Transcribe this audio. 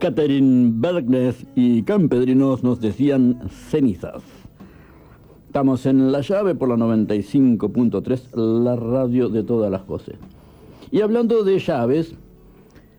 Catherine Bergnes y Campedrinos nos decían cenizas. Estamos en La Llave por la 95.3, la radio de todas las voces. Y hablando de llaves,